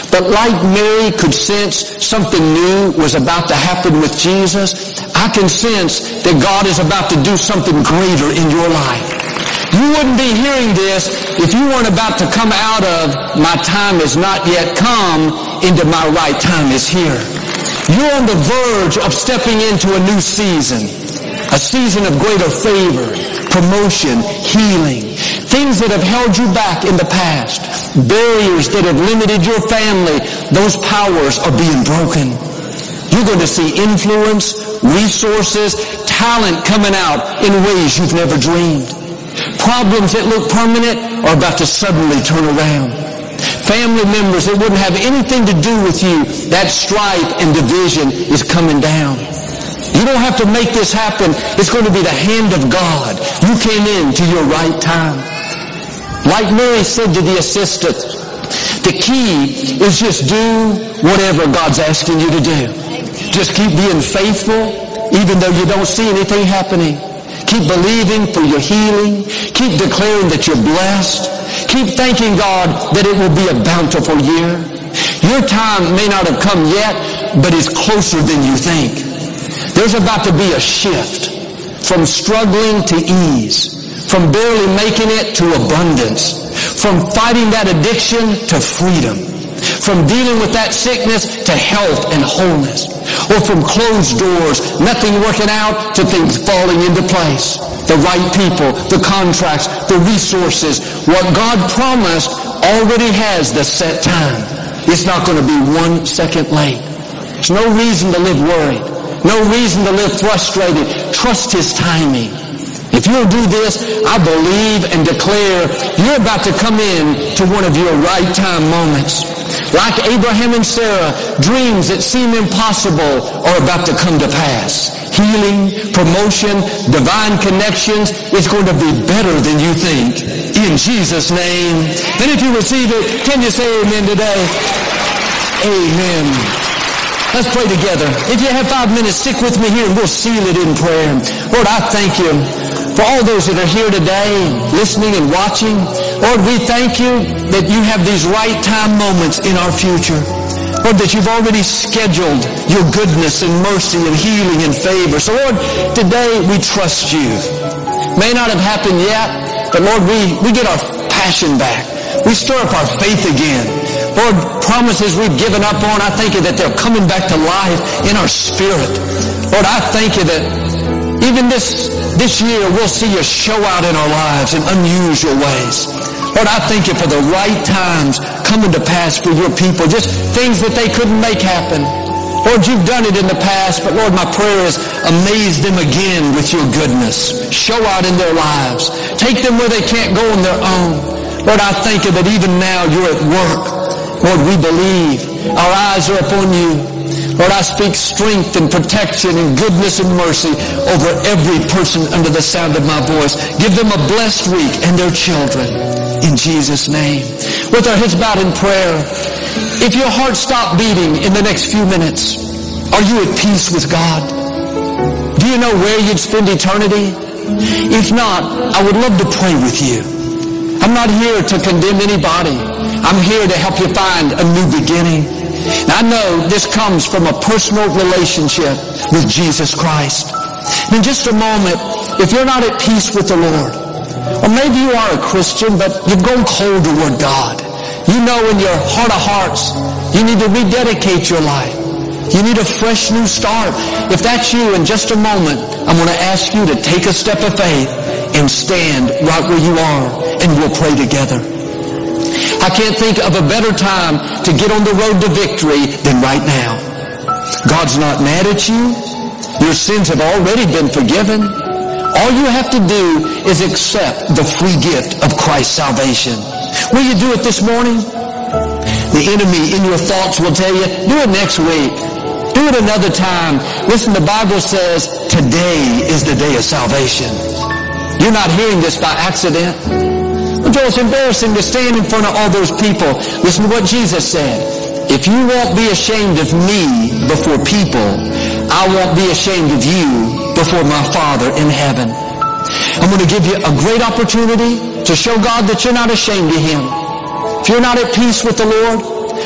But like Mary could sense something new was about to happen with Jesus, I can sense that God is about to do something greater in your life. You wouldn't be hearing this if you weren't about to come out of my time has not yet come into my right time is here. You're on the verge of stepping into a new season, a season of greater favor, promotion, healing, things that have held you back in the past, barriers that have limited your family, those powers are being broken. You're going to see influence, resources, talent coming out in ways you've never dreamed. Problems that look permanent are about to suddenly turn around. Family members that wouldn't have anything to do with you, that strife and division is coming down. You don't have to make this happen. It's going to be the hand of God. You came in to your right time. Like Mary said to the assistant, the key is just do whatever God's asking you to do. Just keep being faithful, even though you don't see anything happening. Keep believing for your healing. Keep declaring that you're blessed. Keep thanking God that it will be a bountiful year. Your time may not have come yet, but it's closer than you think. There's about to be a shift from struggling to ease, from barely making it to abundance, from fighting that addiction to freedom, from dealing with that sickness to health and wholeness, or from closed doors, nothing working out, to things falling into place. The right people, the contracts, the resources, what God promised already has the set time. It's not going to be 1 second late. There's no reason to live worried. No reason to live frustrated. Trust His timing. If you'll do this, I believe and declare you're about to come in to one of your right time moments. Like Abraham and Sarah, dreams that seem impossible are about to come to pass. Healing, promotion, divine connections is going to be better than you think. In Jesus' name. And if you receive it, can you say amen today? Amen. Let's pray together. If you have 5 minutes, stick with me here and we'll seal it in prayer. Lord, I thank you for all those that are here today, listening and watching. Lord, we thank you that you have these right time moments in our future. Lord, that you've already scheduled your goodness and mercy and healing and favor. So Lord, today we trust you. May not have happened yet, but Lord, we get our passion back. We stir up our faith again. Lord, promises we've given up on, I thank you that they're coming back to life in our spirit. Lord, I thank you that even this year we'll see you show out in our lives in unusual ways. Lord, I thank you for the right times coming to pass for your people, just things that they couldn't make happen. Lord, you've done it in the past, but Lord, my prayer is amaze them again with your goodness. Show out in their lives. Take them where they can't go on their own. Lord, I thank you that even now you're at work. Lord, we believe. Our eyes are upon you. Lord, I speak strength and protection and goodness and mercy over every person under the sound of my voice. Give them a blessed week and their children. In Jesus' name. With our heads bowed in prayer, if your heart stopped beating in the next few minutes, are you at peace with God? Do you know where you'd spend eternity? If not, I would love to pray with you. I'm not here to condemn anybody. I'm here to help you find a new beginning. Now, I know this comes from a personal relationship with Jesus Christ. In just a moment, if you're not at peace with the Lord, or maybe you are a Christian, but you've gone cold toward God. You know in your heart of hearts, you need to rededicate your life. You need a fresh new start. If that's you, in just a moment, I'm going to ask you to take a step of faith and stand right where you are, and we'll pray together. I can't think of a better time to get on the road to victory than right now. God's not mad at you. Your sins have already been forgiven. All you have to do is accept the free gift of Christ's salvation. Will you do it this morning? The enemy in your thoughts will tell you, do it next week. Do it another time. Listen, the Bible says today is the day of salvation. You're not hearing this by accident. It's embarrassing to stand in front of all those people. Listen to what Jesus said. If you won't be ashamed of me before people, I won't be ashamed of you before my Father in heaven. I'm going to give you a great opportunity to show God that you're not ashamed of Him. If you're not at peace with the Lord,